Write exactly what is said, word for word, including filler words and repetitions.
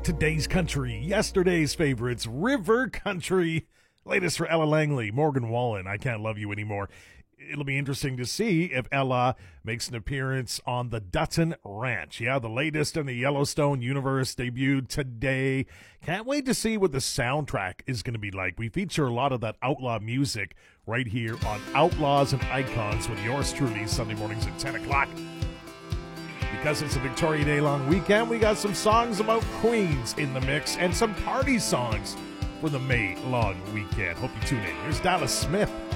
Today's country, yesterday's favorites, River Country. Latest for Ella Langley, Morgan Wallen, I Can't Love You Anymore. It'll be interesting to see if Ella makes an appearance on the Dutton Ranch. Yeah, the latest in the Yellowstone universe debuted today. Can't wait to see what the soundtrack is going to be like. We feature a lot of that outlaw music right here on Outlaws and Icons with yours truly, Sunday mornings at ten o'clock. Because it's a Victoria Day long weekend, we got some songs about Queens in the mix and some party songs for the May long weekend. Hope you tune in. Here's Dallas Smith.